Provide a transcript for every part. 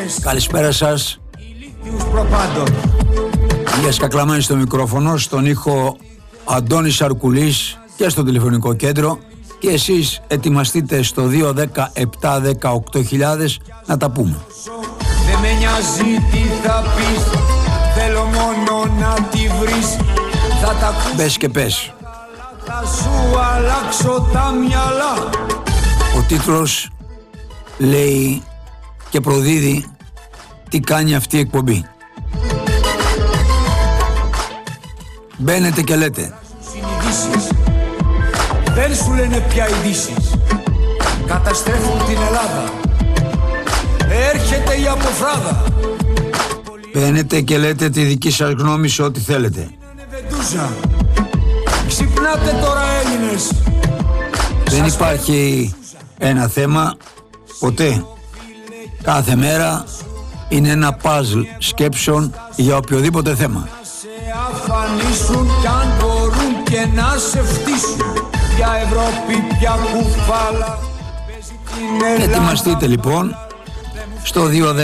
Καλησπέρα σας. Ηλίας Κακλαμάνης στο μικρόφωνο, στον ήχο Αντώνης Σαρκουλής και στο τηλεφωνικό κέντρο. Και εσείς ετοιμαστείτε στο 2-10-7-18.000 να τα πούμε. Δεν με νοιάζει τι θα πεις, θέλω μόνο να τη βρεις. Θα τα ακούσεις. Μπες και πες. Θα σου αλλάξω τα μυαλά. Ο τίτλος λέει και προδίδει τι κάνει αυτή η εκπομπή. Μπαίνετε και λέτε. Συνειδήσεις, δεν σου λένε πια ειδήσεις. Καταστρέφουν την Ελλάδα. Έρχεται η αποφράδα. Μπαίνετε και λέτε τη δική σας γνώμη σε ό,τι θέλετε. Ξυπνάτε τώρα Έλληνες. Δεν υπάρχει ένα θέμα ποτέ. Κάθε μέρα είναι ένα παζλ σκέψεων για οποιοδήποτε θέμα. Σε αφανίσουν κι αν μπορούν και να σε φτύσουν. Πια Ευρώπη, πια κουφάλα. Ετοιμαστείτε λοιπόν στο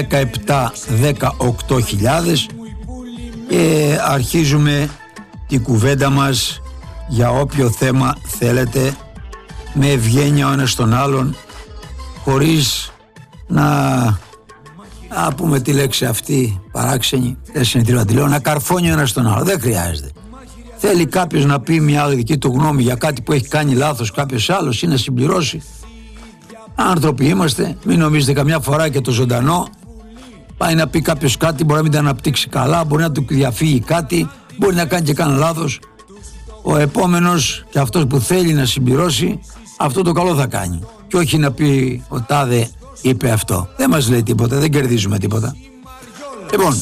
2-17-18.000 και αρχίζουμε την κουβέντα μας για όποιο θέμα θέλετε, με ευγένεια ο ένας τον άλλον, χωρίς να πούμε τη λέξη αυτή παράξενη, δεν συνηθίζω να τη λέω, να καρφώνει ο ένας τον άλλο. Δεν χρειάζεται. Θέλει κάποιος να πει μια άλλη δική του γνώμη για κάτι που έχει κάνει λάθος κάποιος άλλος ή να συμπληρώσει. Άνθρωποι είμαστε, μην νομίζετε καμιά φορά και το ζωντανό πάει να πει κάποιος κάτι, μπορεί να μην τα αναπτύξει καλά, μπορεί να του διαφύγει κάτι, μπορεί να κάνει και κανένα λάθος. Ο επόμενος και αυτός που θέλει να συμπληρώσει, αυτό το καλό θα κάνει. Και όχι να πει ο τάδε είπε αυτό. Δεν μας λέει τίποτα, δεν κερδίζουμε τίποτα. Λοιπόν,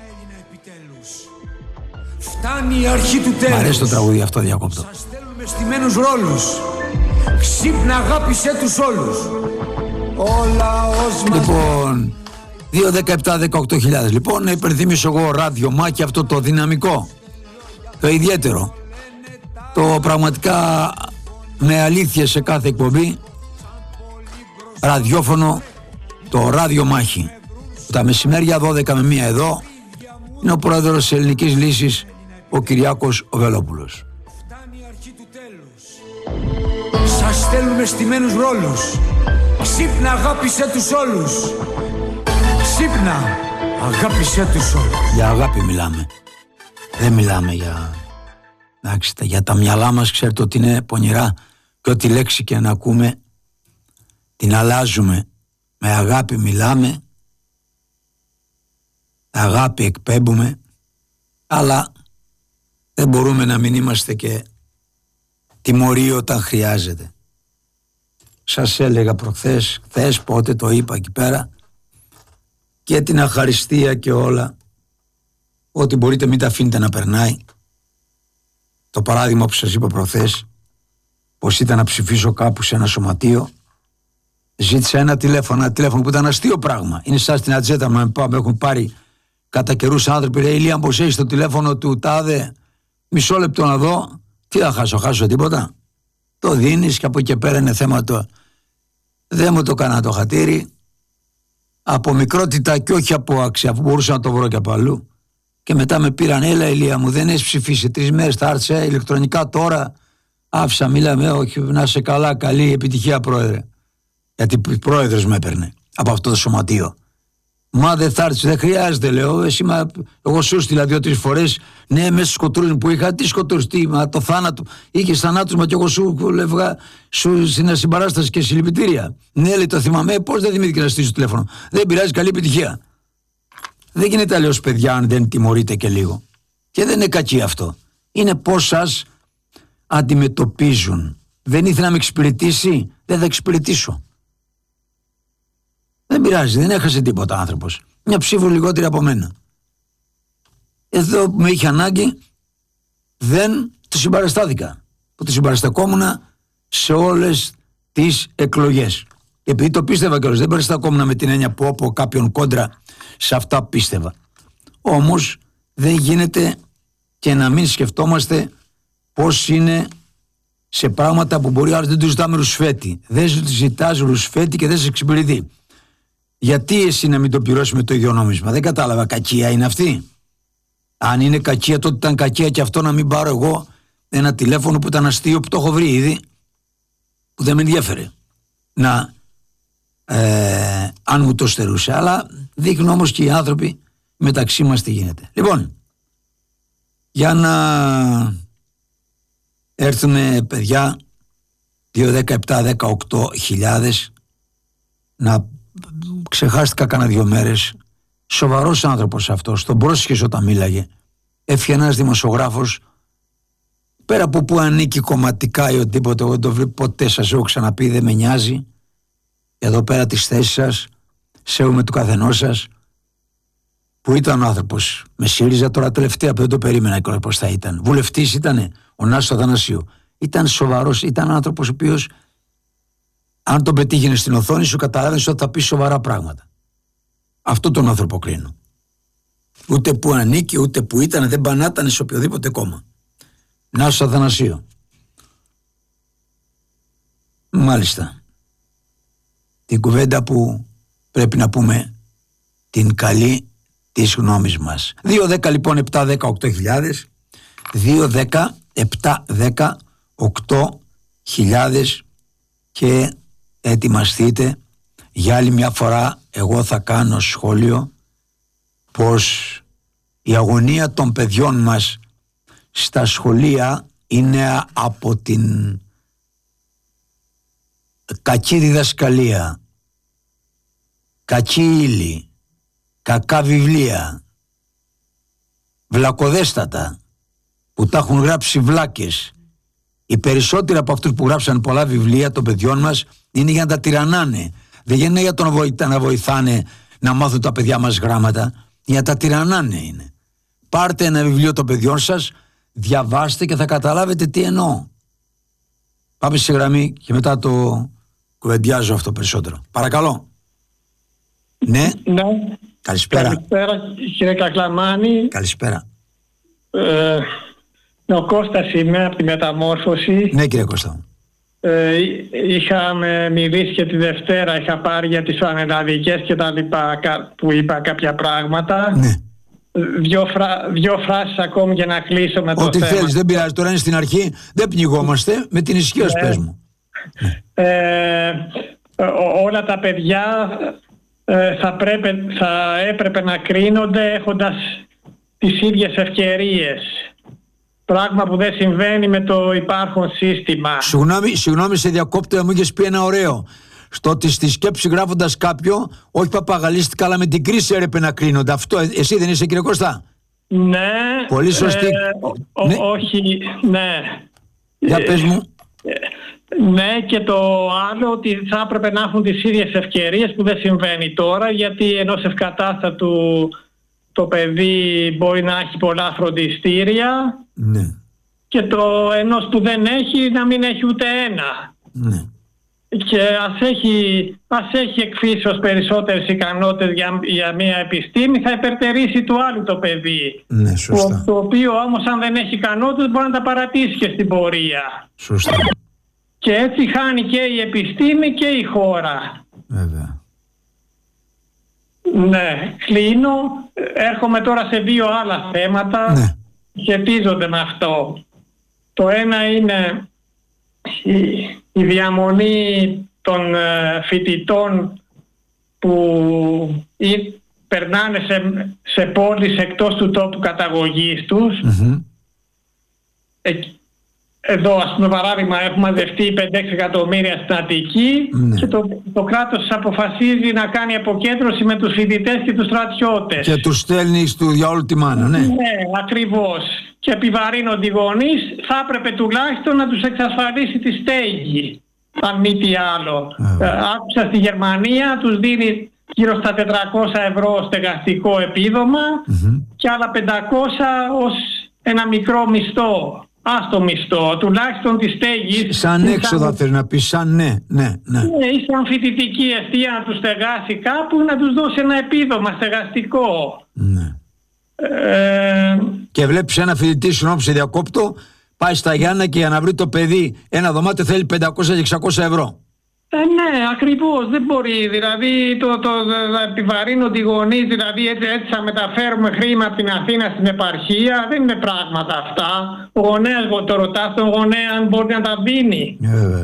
φτάνει η αρχή του τέλους. μ' αρέσει το τραγούδι αυτό, διακόπτω. Σας στέλνουμε στημένους ρόλους. Ξύπνα, αγάπησέ τους όλους. Ο λαός μας. Λοιπόν, 2-17-18.000. Λοιπόν, να υπενθυμίσω εγώ ραδιομάκι αυτό το δυναμικό, το ιδιαίτερο, το πραγματικά με αλήθεια σε κάθε εκπομπή, ραδιόφωνο, το Ράδιο Μάχη. Τα μεσημέρια 12 με 1 εδώ είναι ο πρόεδρος της Ελληνικής Λύσης, ο Κυριάκος ο Βελόπουλος. Σας στέλνουμε στημένους ρόλους. Ξύπνα, αγάπησέ τους όλους. Ξύπνα, αγάπησέ τους όλους. Για αγάπη μιλάμε. Δεν μιλάμε για... Εντάξει, για τα μυαλά μας ξέρετε ότι είναι πονηρά και ό,τι λέξη και να ακούμε την αλλάζουμε. Με αγάπη μιλάμε, αγάπη εκπέμπουμε, αλλά δεν μπορούμε να μην είμαστε και τιμωροί όταν χρειάζεται. Σας έλεγα προχθές, χθες πότε το είπα εκεί πέρα, και την αχαριστία και όλα, ότι μπορείτε μην τα αφήνετε να περνάει. Το παράδειγμα που σας είπα προχθές, πως ήταν να ψηφίσω κάπου σε ένα σωματείο, ζήτησα ένα τηλέφωνο που ήταν αστείο πράγμα. Είναι σαν στην ατζέτα μου, με έχουν πάρει κατά καιρούς άνθρωποι, ρε Ηλία, πως έχεις το τηλέφωνο του τάδε, μισό λεπτό να δω, τι θα χάσω τίποτα. Το δίνεις και από εκεί και πέρα είναι θέμα το. Δεν μου το έκανα το χατήρι, από μικρότητα και όχι από άξια, αφού μπορούσα να το βρω και από αλλού. Και μετά με πήραν, έλα Ηλία μου, δεν έχεις ψηφίσει 3 μέρες, θα έρθεις ηλεκτρονικά τώρα. Άφησα, μιλάμε, όχι, να είσαι καλά, καλή επιτυχία πρόεδρε. Γιατί πρόεδρος με έπαιρνε από αυτό το σωματείο. Μα δεν θα έρθεις, δεν χρειάζεται, λέω. Εσύ, εγώ σου στείλα 2-3 φορές. Ναι, μέσα στους σκοτούρες που είχα, τι σκοτούρες, τι, μα το θάνατο. Είχες θανάτους, και εγώ σου λεύγα στην συμπαράσταση και συλληπιτήρια. Ναι, λέει, το θυμάμαι, πώς δεν θυμήθηκε να στείλεις το τηλέφωνο. Δεν πειράζει, καλή επιτυχία. Δεν γίνεται αλλιώς, παιδιά, αν δεν τιμωρείτε και λίγο. Και δεν είναι κακή αυτό. Είναι πώς σας αντιμετωπίζουν. Δεν ήθελα να με εξυπηρετήσει, δεν θα εξυπηρετήσω. Δεν πειράζει, δεν έχασε τίποτα άνθρωπος. Μια ψήφο λιγότερη από μένα. Εδώ που με είχε ανάγκη, δεν το συμπαραστάθηκα. Που το συμπαραστακόμουν σε όλες τις εκλογές. Επειδή το πίστευα κιόλας, δεν παραστακόμουν με την έννοια που από κάποιον κόντρα σε αυτά πίστευα. Όμως δεν γίνεται και να μην σκεφτόμαστε πώς είναι σε πράγματα που μπορεί άλλος, δεν του ζητάμε ρουσφέτη. Δεν ζητάς ρουσφέτη και δεν σε εξυπηρετεί. Γιατί εσύ να μην το πληρώσει με το ίδιο νόμισμα? Δεν κατάλαβα. Κακία είναι αυτή? Αν είναι κακία, τότε ήταν κακία και αυτό να μην πάρω εγώ ένα τηλέφωνο που ήταν αστείο, που το έχω βρει ήδη, που δεν με ενδιαφέρε αν μου το στερούσε. Αλλά δείχνουν όμως και οι άνθρωποι μεταξύ μας τι γίνεται. Λοιπόν, για να έρθουμε, παιδιά, 2-17-18 να ξεχάστηκα κάνα 2 μέρες. Σοβαρός άνθρωπος αυτός, τον πρόσεχες όταν μίλαγε. Έφυγε ένας δημοσιογράφος, πέρα από που ανήκει κομματικά ή οτιδήποτε, εγώ δεν το βρει ποτέ, σας έχω ξαναπεί, δεν με νοιάζει. Εδώ πέρα τις θέσεις σας, σέβομαι του καθενός σας. Που ήταν ο άνθρωπος με ΣΥΡΙΖΑ, τώρα τελευταία που δεν το περίμενα και πώς θα ήταν. Βουλευτής ήτανε, ο Νάσος Αθανασίου. Ήταν σοβαρός, ήταν άνθρωπος ο οποίος, αν τον πετύχαινε στην οθόνη σου, καταλάβαινες ότι θα πει σοβαρά πράγματα. Αυτό τον άνθρωπο κρίνω. Ούτε που ανήκει, ούτε που ήταν, δεν πανάτανε σε οποιοδήποτε κόμμα. Νάσος Αθανασίου. Μάλιστα. Την κουβέντα που πρέπει να πούμε την καλή της γνώμης μας. 2-10 λοιπόν 7-10-8.000, 2-10-7-10-8.000 και ετοιμαστείτε. Για άλλη μια φορά εγώ θα κάνω σχόλιο πως η αγωνία των παιδιών μας στα σχολεία είναι από την κακή διδασκαλία, κακή ύλη, κακά βιβλία, βλακοδέστατα που τα έχουν γράψει βλάκες. Οι περισσότεροι από αυτούς που γράψαν πολλά βιβλία των παιδιών μας είναι για να τα τυραννάνε. Δεν είναι για να βοηθάνε να μάθουν τα παιδιά μας γράμματα, για να τα τυραννάνε είναι. Πάρτε ένα βιβλίο των παιδιών σας, διαβάστε και θα καταλάβετε τι εννοώ. Πάμε σε γραμμή και μετά το κουβεντιάζω αυτό περισσότερο. Παρακαλώ. Ναι. Ναι. Καλησπέρα. Καλησπέρα κύριε Κακλαμάνη. Καλησπέρα. Ο Κώστας είμαι από τη Μεταμόρφωση. Ναι κύριε Κώστα. Είχαμε μιλήσει και τη Δευτέρα, είχα πάρει για τις πανελλαδικές και τα λοιπά, που είπα κάποια πράγματα. Ναι. Δυο φράσεις ακόμη για να κλείσω με το ό,τι θέμα. Ό,τι θέλεις, δεν πειράζει, τώρα είναι στην αρχή, δεν πνιγόμαστε, με την ισχύως πες μου. Όλα τα παιδιά θα έπρεπε να κρίνονται έχοντας τις ίδιες ευκαιρίες. Πράγμα που δεν συμβαίνει με το υπάρχον σύστημα. Συγγνώμη σε διακόπτω, μου είχες πει ένα ωραίο. Στο ότι στη σκέψη γράφοντας κάποιο, όχι παπαγαλίστηκα, αλλά με την κρίση έπρεπε να κρίνονται. Αυτό εσύ δεν είσαι κύριε Κώστα? Ναι. Πολύ σωστή. Ναι. Όχι, ναι. Για πες μου. Ναι, και το άλλο ότι θα έπρεπε να έχουν τις ίδιες ευκαιρίες που δεν συμβαίνει τώρα, γιατί ενός ευκατάστατου το παιδί μπορεί να έχει πολλά φροντιστήρια, ναι, και το ενός που δεν έχει να μην έχει ούτε ένα. Ναι. Και ας έχει εκφύσεως περισσότερες ικανότητες για μια επιστήμη, θα υπερτερήσει του άλλου το παιδί. Ναι, σωστά. Το οποίο όμως αν δεν έχει ικανότητες μπορεί να τα παρατήσει και στην πορεία. Σωστά. Και έτσι χάνει και η επιστήμη και η χώρα. Βέβαια. Ναι, κλείνω. Έρχομαι τώρα σε 2 άλλα θέματα. Ναι. Σχετίζονται με αυτό. Το ένα είναι η διαμονή των φοιτητών που περνάνε σε πόλεις εκτός του τόπου καταγωγής τους. Εδώ, ας πούμε, παράδειγμα, έχουμε μαζευτεί 5-6 εκατομμύρια στην Αττική, και το κράτος αποφασίζει να κάνει αποκέντρωση με τους φοιτητές και τους στρατιώτες. Και τους στέλνει για όλη τη μάνα, ναι. Ναι, ακριβώς. Και επιβαρύνονται οι γονείς, θα έπρεπε τουλάχιστον να τους εξασφαλίσει τη στέγη, αν μη τι άλλο. Άκουσα στη Γερμανία, τους δίνει γύρω στα 400 ευρώ στεγαστικό επίδομα, και άλλα 500 ως ένα μικρό μισθό. Άστο μισθό, τουλάχιστον τη στέγη. Σαν έξοδα θες να πεις, σαν ναι. Ή σαν φοιτητική εστία να τους στεγάσει κάπου, να τους δώσει ένα επίδομα στεγαστικό. Ναι. Και βλέπεις ένα φοιτητή, συγγνώμη σε διακόπτω, πάει στα Γιάννα και για να βρει το παιδί ένα δωμάτιο θέλει 500 και 600 ευρώ. Ναι, ακριβώς, δεν μπορεί. Δηλαδή να επιβαρύνονται οι γονείς, δηλαδή έτσι θα μεταφέρουμε χρήμα από την Αθήνα στην επαρχία, δεν είναι πράγματα αυτά. Ο γονέας, το ρωτάς τον γονέα αν μπορεί να τα δίνει.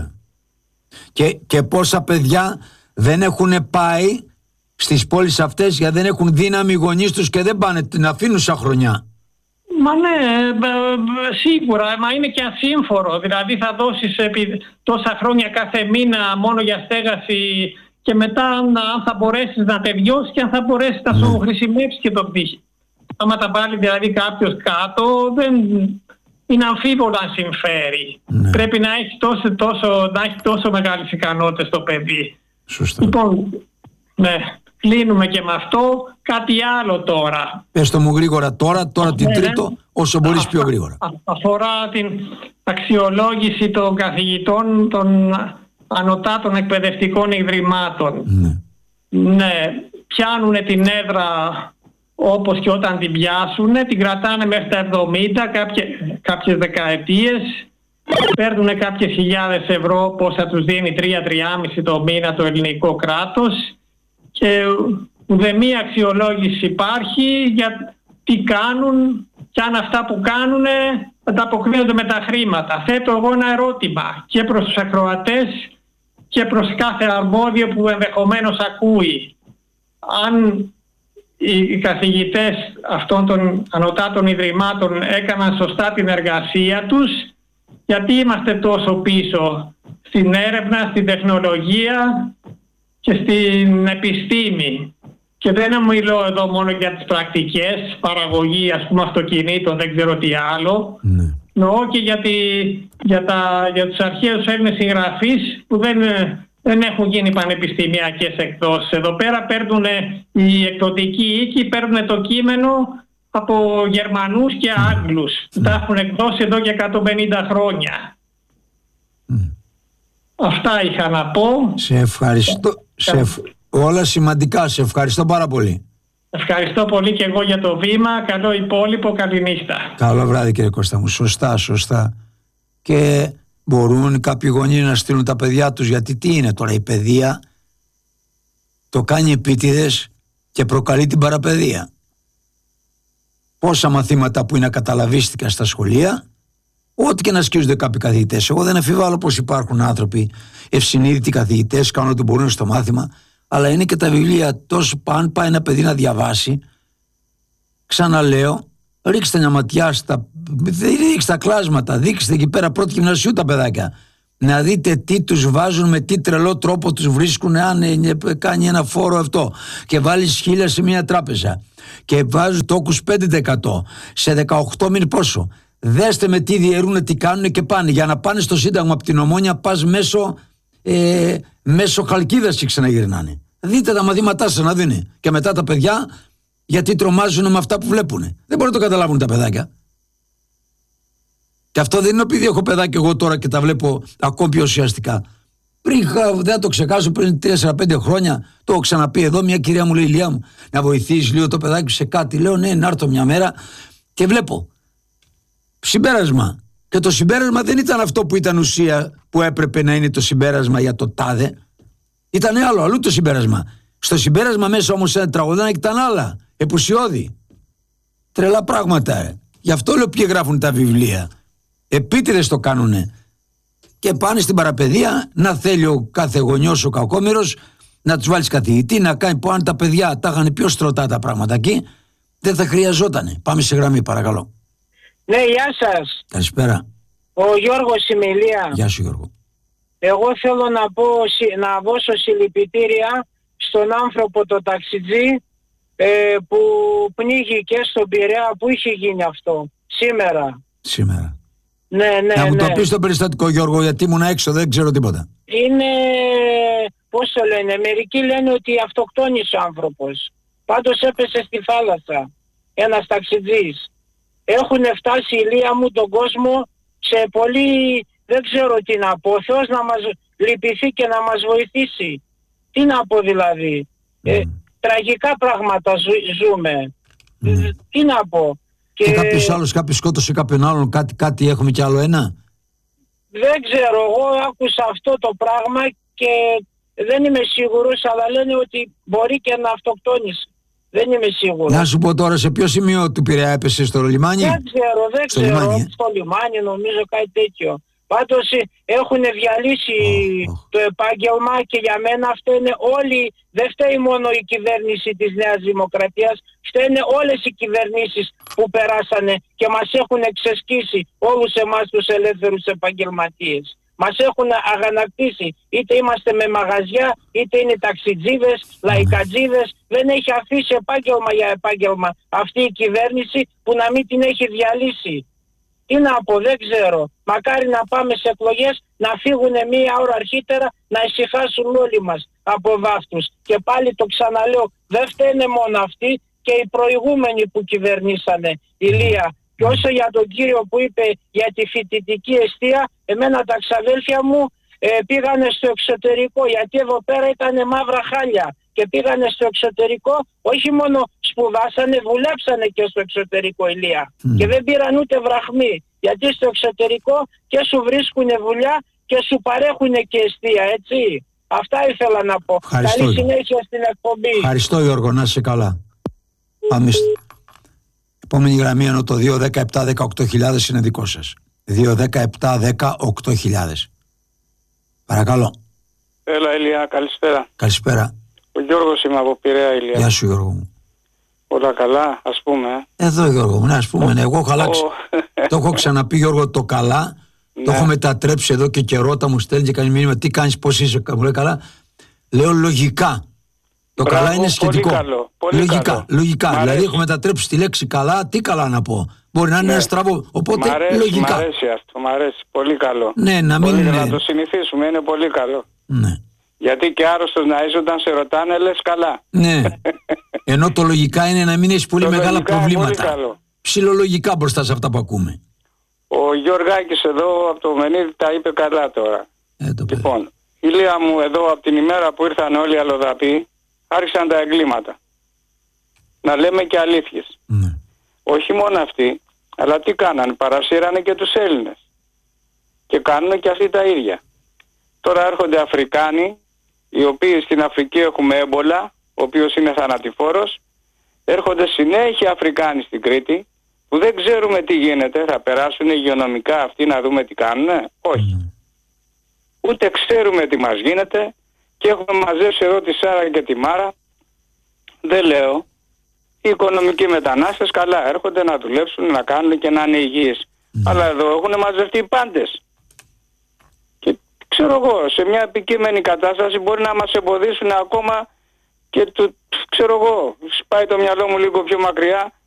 Και πόσα παιδιά δεν έχουν πάει στις πόλεις αυτές γιατί δεν έχουν δύναμη οι γονείς τους και δεν πάνε, την αφήνουν σαν χρονιά. Μα ναι, σίγουρα, μα είναι και ασύμφορο. Δηλαδή θα δώσεις τόσα χρόνια κάθε μήνα μόνο για στέγαση και μετά αν θα μπορέσεις να τελειώσεις και αν θα μπορέσεις να σου χρησιμεύσεις και το πτύχη. Άμα τα βάλει δηλαδή κάποιος κάτω, δεν είναι αμφίβολο αν συμφέρει. Ναι. Πρέπει να έχει τόσο μεγάλες ικανότητες το παιδί. Σωστά. Λοιπόν, ναι. Κλείνουμε και με αυτό. Κάτι άλλο τώρα. Πες το μου γρήγορα τώρα την τρίτο, όσο μπορείς πιο γρήγορα. Αφορά την αξιολόγηση των καθηγητών των ανωτάτων εκπαιδευτικών ιδρυμάτων. Ναι, πιάνουν την έδρα όπως και όταν την πιάσουν, την κρατάνε μέχρι τα 70, κάποιες δεκαετίες, παίρνουν κάποιες χιλιάδες ευρώ, πόσα τους δίνει 3-3,5 το μήνα το ελληνικό κράτος. Και ουδέμια αξιολόγηση υπάρχει για τι κάνουν και αν αυτά που κάνουν ανταποκρίνονται με τα χρήματα. Θέτω εγώ ένα ερώτημα και προς τους ακροατές και προς κάθε αρμόδιο που ενδεχομένως ακούει. Αν οι καθηγητές αυτών των ανωτάτων ιδρυμάτων έκαναν σωστά την εργασία τους, γιατί είμαστε τόσο πίσω στην έρευνα, στην τεχνολογία και στην επιστήμη. Και δεν μιλώ εδώ μόνο για τις πρακτικές, παραγωγή ας πούμε αυτοκινήτων, δεν ξέρω τι άλλο. Νοώ και για τους αρχαίους Έλληνες συγγραφείς που δεν έχουν γίνει πανεπιστημιακές εκδόσεις. Εδώ πέρα παίρνουν οι εκδοτικοί οίκοι, παίρνουν το κείμενο από Γερμανούς και Άγγλους. Τα έχουν εκδώσει εδώ για 150 χρόνια. Αυτά είχα να πω. Σε ευχαριστώ. Όλα σημαντικά. Σε ευχαριστώ πάρα πολύ. Ευχαριστώ πολύ και εγώ για το βήμα. Καλό υπόλοιπο. Καληνύχτα. Καλό βράδυ κύριε Κώστα μου. Σωστά. Και μπορούν κάποιοι γονείς να στείλουν τα παιδιά τους, γιατί τι είναι τώρα η παιδεία? Το κάνει επίτηδες και προκαλεί την παραπαιδεία. Πόσα μαθήματα που είναι ακαταλαβίστικα στα σχολεία, ό,τι και να σκίζονται κάποιοι καθηγητές. Εγώ δεν αμφιβάλλω πως υπάρχουν άνθρωποι ευσυνείδητοι καθηγητές, κάνουν ό,τι μπορούν στο μάθημα, αλλά είναι και τα βιβλία τόσο αν πάει ένα παιδί να διαβάσει. Ξαναλέω, ρίξτε μια ματιά ρίξτε τα κλάσματα, δείξτε εκεί πέρα πρώτη γυμνασίου τα παιδάκια. Να δείτε τι τους βάζουν, με τι τρελό τρόπο τους βρίσκουν, αν κάνει ένα φόρο αυτό και βάλεις 1.000 σε μια τράπεζα και βάζουν τόκους 5% σε 18 μήνες πόσο. Δέστε με τι διαιρούν, τι κάνουν και πάνε. Για να πάνε στο Σύνταγμα από την Ομόνια πας μέσω Χαλκίδας και ξαναγυρνάνε. Δείτε τα μαθήματά σας να δίνει. Και μετά τα παιδιά, γιατί τρομάζουν με αυτά που βλέπουν. Δεν μπορούν να το καταλάβουν τα παιδάκια. Και αυτό δεν είναι επειδή έχω παιδάκι εγώ τώρα και τα βλέπω ακόμη πιο ουσιαστικά. Δεν το ξεχάσω, πριν 4-5 χρόνια, το έχω ξαναπεί εδώ. Μια κυρία μου λέει: Ηλία μου, να βοηθήσει λίγο το παιδάκι σε κάτι. Λέω: ναι, να έρθω μια μέρα και βλέπω. Συμπέρασμα. Και το συμπέρασμα δεν ήταν αυτό που ήταν ουσία, που έπρεπε να είναι το συμπέρασμα για το τάδε. Ήταν αλλού το συμπέρασμα. Στο συμπέρασμα μέσα όμως ένα τραγουδάκι ήταν άλλα. Επουσιώδη. Τρελά πράγματα. Γι' αυτό λέω ποιοι γράφουν τα βιβλία. Επίτηδες το κάνουνε. Και πάνε στην παραπαιδεία να θέλει ο κάθε γονιός, ο κακόμοιρος, να τους βάλεις καθηγητή, να κάνει που αν τα παιδιά τα είχαν πιο στρωτά τα πράγματα εκεί, δεν θα χρειαζότανε. Πάμε σε γραμμή, παρακαλώ. Ναι, γεια σας. Καλησπέρα. Ο Γιώργος Ημιλία. Γεια σου, Γιώργο. Εγώ θέλω να δώσω συλληπιτήρια στον άνθρωπο το ταξιτζή που πνίγηκε στον Πειραιά, που είχε γίνει αυτό σήμερα. Ναι. Να μου το πεις το περιστατικό, Γιώργο, γιατί ήμουν έξω, δεν ξέρω τίποτα. Είναι, πώς το λένε, μερικοί λένε ότι αυτοκτόνησε ο άνθρωπος. Πάντως έπεσε στη θάλασσα ένας ταξιτζής. Έχουν φτάσει, Ηλία μου, τον κόσμο σε πολύ, δεν ξέρω τι να πω, Θεός να μας λυπηθεί και να μας βοηθήσει. Τι να πω δηλαδή. Τραγικά πράγματα ζούμε. Τι να πω. Και κάποιος άλλος, κάποιος σκότωσε κάποιον άλλον, κάτι έχουμε κι άλλο ένα. Δεν ξέρω, εγώ άκουσα αυτό το πράγμα και δεν είμαι σίγουρος, αλλά λένε ότι μπορεί και να αυτοκτόνησε. Δεν είμαι σίγουρος. Να σου πω τώρα σε ποιο σημείο του Πειραιά έπεσε, στο λιμάνι? Δεν ξέρω. Λιμάνι, στο λιμάνι νομίζω κάτι τέτοιο. Πάντως έχουν διαλύσει το επάγγελμα και για μένα φταίνε όλοι, δεν φταίει μόνο η κυβέρνηση της Νέας Δημοκρατίας, φταίνε όλες οι κυβερνήσεις που περάσανε και μας έχουν εξεσκίσει όλους εμάς τους ελεύθερους επαγγελματίες. Μας έχουν αγανακτήσει, είτε είμαστε με μαγαζιά, είτε είναι ταξιτζίδες, λαϊκατζίδες, δεν έχει αφήσει επάγγελμα για επάγγελμα αυτή η κυβέρνηση που να μην την έχει διαλύσει. Τι να πω, δεν ξέρω. Μακάρι να πάμε σε εκλογές, να φύγουν μία ώρα αρχίτερα, να ησυχάσουν όλοι μας από βάφτους. Και πάλι το ξαναλέω, δεν φταίνε μόνο αυτοί και οι προηγούμενοι που κυβερνήσανε, Ηλία. Και όσο για τον κύριο που είπε για τη φοιτητική εστία, εμένα τα ξαδέλφια μου πήγανε στο εξωτερικό, γιατί εδώ πέρα ήταν μαύρα χάλια. Και πήγανε στο εξωτερικό, όχι μόνο σπουδάσανε, δουλέψανε και στο εξωτερικό, Ηλία. Και δεν πήραν ούτε βραχμή. Γιατί στο εξωτερικό και σου βρίσκουνε δουλειά και σου παρέχουνε και εστία, έτσι. Αυτά ήθελα να πω. Ευχαριστώ. Καλή συνέχεια στην εκπομπή. Ευχαριστώ, Γιώργο, να είσαι καλά. Πάμε επόμενη γραμμή, ενώ το 2-17-18.000 είναι δικό σας. 2-17-18.000. Παρακαλώ. Έλα, Ηλία, καλησπέρα. Καλησπέρα. Ο Γιώργος είμαι από Πειραιά, Ηλία. Γεια σου, Γιώργο μου. Όλα καλά, ας πούμε. Εδώ, Γιώργο μου, ας πούμε, εγώ έχω αλλάξει. Το έχω ξαναπεί, Γιώργο, το καλά. Ναι. Το έχω μετατρέψει εδώ και καιρό. Τα μου στέλνει και κάνει μήνυμα. Τι κάνεις, πώς είσαι, μου λέει καλά. Λέω λογικά. Το Μπράβο, καλά είναι σχετικό. Πολύ καλό, πολύ λογικά. καλό. Λογικά. Δηλαδή έχω μετατρέψει τη λέξη καλά. Τι καλά να πω. Μπορεί να είναι ένα στραβό. Οπότε λογικά. Μ' αρέσει αυτό, μ' αρέσει. Πολύ καλό. Ναι, να μην είναι. Να το συνηθίσουμε, είναι πολύ καλό. Ναι. Γιατί και άρρωστος να είσαι όταν σε ρωτάνε, λες καλά. Ναι. Ενώ το λογικά είναι να μην έχει πολύ Το μεγάλα λογικά είναι προβλήματα. πολύ καλό. Ψιλολογικά μπροστά σε αυτά που ακούμε. Ο Γιώργακης εδώ από το Μενίδη τα είπε καλά τώρα. Λοιπόν, Ηλία μου, εδώ από την ημέρα που ήρθαν όλοι οι αλλοδαποί, άρχισαν τα εγκλήματα. Να λέμε και αλήθειες. Ναι. Όχι μόνο αυτοί, αλλά τι κάνανε, παρασύρανε και τους Έλληνες. Και κάνουν και αυτοί τα ίδια. Τώρα έρχονται Αφρικάνοι, οι οποίοι στην Αφρική έχουμε έμπολα, ο οποίος είναι θανατηφόρος. Έρχονται συνέχεια Αφρικάνοι στην Κρήτη, που δεν ξέρουμε τι γίνεται, θα περάσουν υγειονομικά αυτοί να δούμε τι κάνουνε. Όχι. Ούτε ξέρουμε τι μας γίνεται και έχουμε μαζέψει εδώ τη Σάρα και τη Μάρα. Δεν λέω. Οι οικονομικοί μετανάστες καλά έρχονται να δουλέψουν, να κάνουν και να είναι υγιείς. Αλλά εδώ έχουν μαζευτεί οι πάντες. Και ξέρω εγώ, σε μια επικείμενη κατάσταση μπορεί να μας εμποδίσουν ακόμα και ξέρω εγώ, σπάει το μυαλό μου λίγο πιο μακριά,